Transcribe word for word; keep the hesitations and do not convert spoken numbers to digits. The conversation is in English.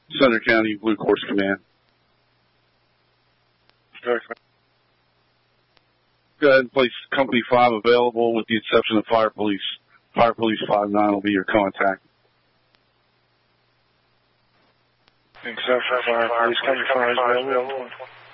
Center County Blue Cross Command. Go ahead and place Company five available with the exception of Fire Police. Fire Police five nine will be your contact. Except for Fire Police, Company five is available.